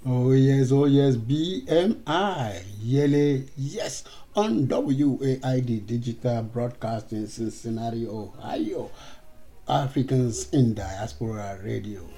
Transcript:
Oh yes, BMI, Yele, yes, on WAID Digital Broadcasting, Cincinnati, Ohio, Africans in Diaspora Radio.